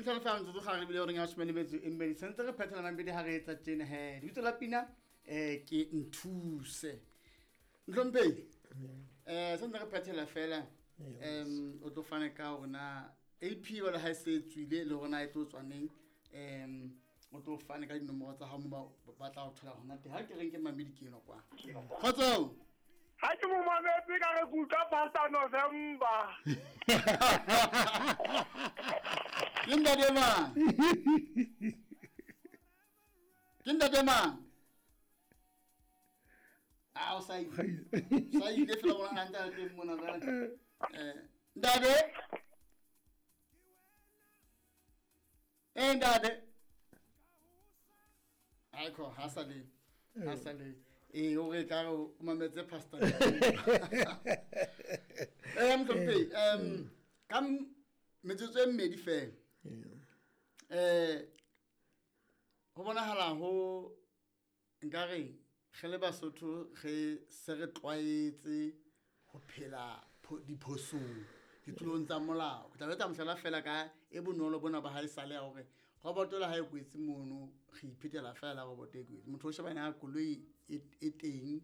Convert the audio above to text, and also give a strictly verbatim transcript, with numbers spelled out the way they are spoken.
Total fans to have building us many in many center pattern and be the Harriet at Jane Head. You to Lapina, a kid in two say. Gumbe, eh, center pattern fella, um, Autofanica na A P or has said three day Lorna to running, um, Autofanica no more how but out not the Hackering my milky no one. What's all? I do want to pick out a good up after November. Kinda dema. Kinda dema. Ah, sai. Sai de flower anda de mona. Eh, dade. Eh, dade. Ai ko hasali. Hasali. E o recaro uma mezza pasta. Em kompe, em kam mezzo medi fe. Eh ho bona hala ho ngare khele Basotho ge se re tlwaetse ho phela diphosong ditlong tsa molao ke tla betsa mosala fela ka e bonolo bona ba ha e sale hore go botola ha e kwetse mono ge iphetela fela go bote kwetse motho o shebana a koloi e teng